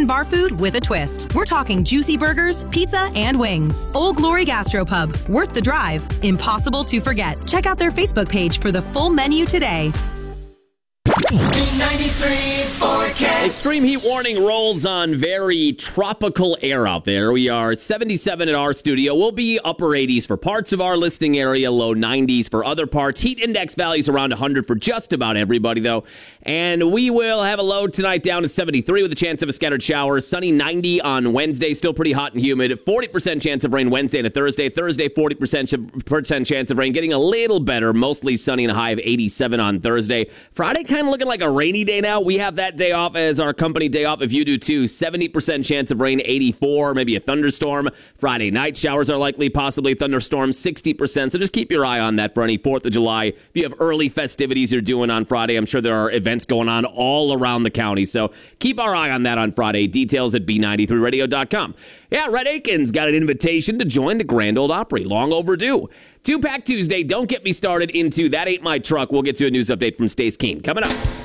American bar food with a twist. We're talking juicy burgers, pizza, and wings. Old Glory Gastropub, worth the drive, impossible to forget. Check out their Facebook page for the full menu today. B93 forecast. Extreme heat warning rolls on. Very tropical air out there. We are 77 at our studio. We'll be upper 80s for parts of our listening area, low 90s for other parts. Heat index values around 100 for just about everybody, though. And we will have a low tonight down to 73 with a chance of a scattered shower. Sunny 90 on Wednesday, still pretty hot and humid. 40% chance of rain Wednesday and Thursday. Thursday, 40% chance of rain. Getting a little better, mostly sunny and a high of 87 on Thursday. Friday kind of looking like a rainy day now. We have that day off as our company day off. If you do too, 70% chance of rain, 84, maybe a thunderstorm. Friday night showers are likely, possibly thunderstorms, 60%. So just keep your eye on that for any 4th of July. If you have early festivities you're doing on Friday, I'm sure there are events going on all around the county. So keep our eye on that on Friday. Details at b93radio.com. Yeah, Red Aikens got an invitation to join the Grand Ole Opry. Long overdue. Two-Pack Tuesday. Don't get me started into That Ain't My Truck. We'll get to a news update from Stace Keene coming up.